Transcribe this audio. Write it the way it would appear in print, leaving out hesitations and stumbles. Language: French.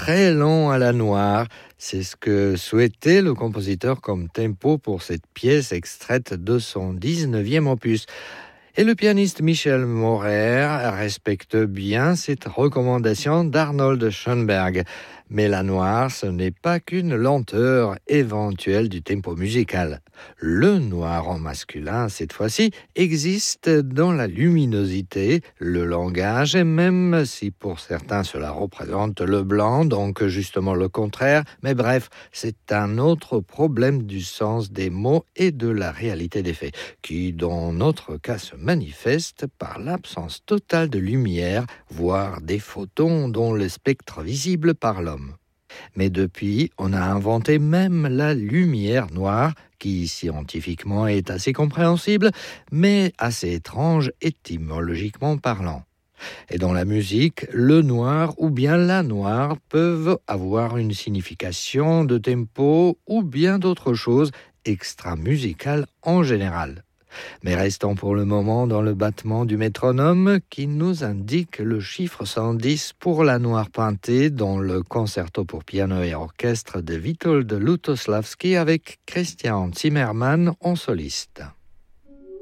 très lent à la noire. C'est ce que souhaitait le compositeur comme tempo pour cette pièce extraite de son 19e opus. Et le pianiste Michel Maurer respecte bien cette recommandation d'Arnold Schoenberg. Mais la noire, ce n'est pas qu'une lenteur éventuelle du tempo musical. Le noir en masculin, cette fois-ci, existe dans la luminosité, le langage, et même si pour certains cela représente le blanc, donc justement le contraire, mais bref, c'est un autre problème du sens des mots et de la réalité des faits, qui dans notre cas se manifeste par l'absence totale de lumière, voire des photons dont le spectre visible par l'homme. Mais depuis, on a inventé même la lumière noire, qui scientifiquement est assez compréhensible, mais assez étrange étymologiquement parlant. Et dans la musique, le noir ou bien la noire peuvent avoir une signification de tempo ou bien d'autres choses extra-musicales en général. Mais restons pour le moment dans le battement du métronome qui nous indique le chiffre 110 pour la noire peintée dans le concerto pour piano et orchestre de Witold Lutosławski avec Christian Zimmermann en soliste.